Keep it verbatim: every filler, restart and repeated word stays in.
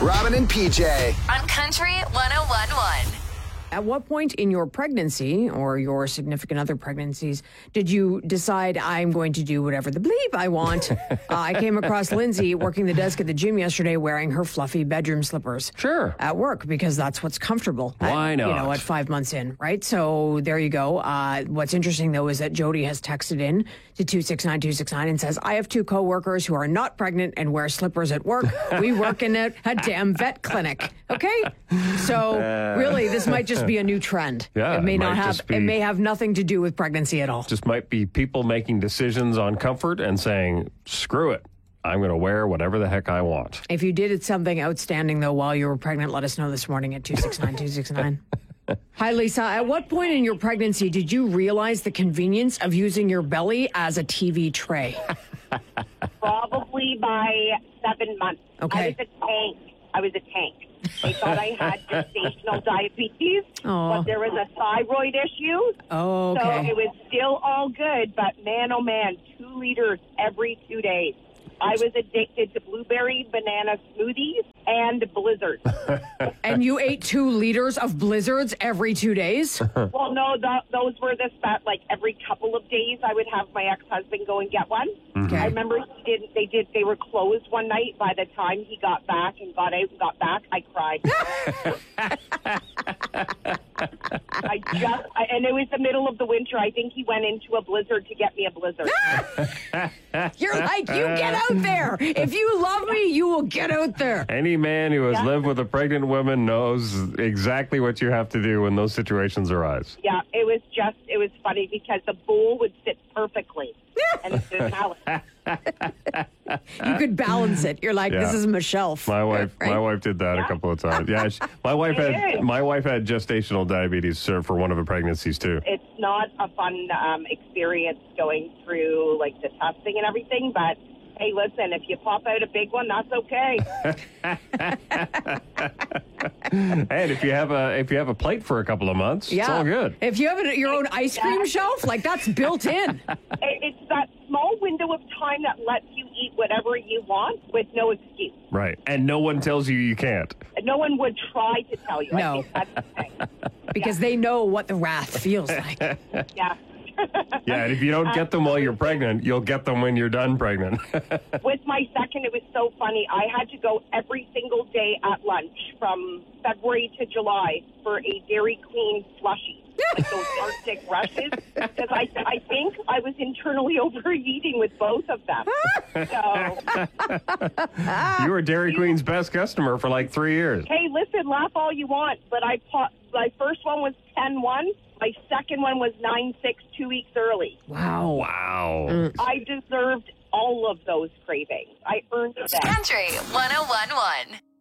Robin and P J. On Country one oh one point one. At what point in your pregnancy or your significant other pregnancies did you decide I'm going to do whatever the bleep I want? uh, I came across Lindsay working the desk at the gym yesterday wearing her fluffy bedroom slippers. Sure. At work because that's what's comfortable. Why at, not? You know, at five months in, right? So there you go. Uh, what's interesting though is that Jody has texted in to two six nine two six nine and says, I have two coworkers who are not pregnant and wear slippers at work. We work in a, a damn vet clinic. Okay? So Uh, really, this might just be a new trend. Yeah, it may it not might have. just be- It may have nothing to do with pregnancy at all. Just might be people making decisions on comfort and saying, screw it. I'm going to wear whatever the heck I want. If you did something outstanding though while you were pregnant, let us know this morning at two six nine two six nine. Hi, Lisa. At what point in your pregnancy did you realize the convenience of using your belly as a T V tray? Probably by seven months. Okay. I was a tank. I was a tank. They thought I had gestational diabetes, Aw. but there was a thyroid issue. Oh, So okay. it was still all good, but man, oh man, two liters every two days. I was addicted to blueberry banana smoothies and blizzards. And you ate two liters of blizzards every two days? Well, no, th- those were the spat. Like every couple of days, I would have my ex-husband go and get one. Okay. I remember he didn't. They did. They were closed one night. By the time he got back and got out and got back, I cried. I just, I, and it was the middle of the winter. I think he went into a blizzard to get me a blizzard. You're like, you get out there. If you love me, you will get out there. Any man who has Yeah. lived with a pregnant woman knows exactly what you have to do when those situations arise. Yeah, it was just, it was funny because the bowl would fit perfectly. And it didn't balance. You could balance it. You're like, this Yeah. is a shelf. My wife, Right? my wife did that a Yeah. couple of times. Yeah, she, my wife It had is. my wife had gestational diabetes uh, for one of her pregnancies too. It's not a fun um, experience going through like the testing and everything, but hey, listen, if you pop out a big one, that's okay. And if you have a if you have a plate for a couple of months, Yeah. it's all good. If you have a, your own ice cream shelf, like that's built in. It- it's that small window of time that lets you eat whatever you want with no excuse. Right, and no one tells you you can't. No one would try to tell you. No. I think that's the thing. Because they know what the wrath feels like. Yeah. Yeah, and if you don't get them while you're pregnant, you'll get them when you're done pregnant. With my second, it was so funny. I had to go every single day at lunch from February to July for a Dairy Queen slushie, like those Arctic rushes, because I, I think I was internally overeating with both of them. So, You were Dairy Queen's best customer for like three years. hey, listen, laugh all you want, but I pa- my first one was ten one. My second one was nine six, two weeks early. Wow. Wow. I deserved all of those cravings. I earned them. Country one oh one point one.